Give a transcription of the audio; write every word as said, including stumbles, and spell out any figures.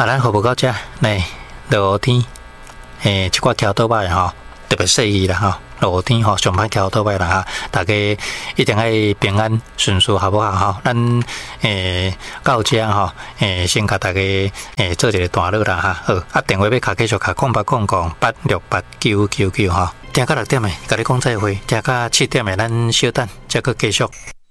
啊，咱服务到这，来落雨天，诶，即寡挑倒摆吼，特别适宜啦吼。落雨天吼，上歹挑倒摆啦哈，大家一定要平安顺遂，好不好吼？咱诶到这吼，诶先甲大家诶做一个段落啦哈。好，啊电话要卡继续卡空八空空八六八九九九吼。听到六点诶，甲你讲再会，听到七点诶，咱稍等，再去继续。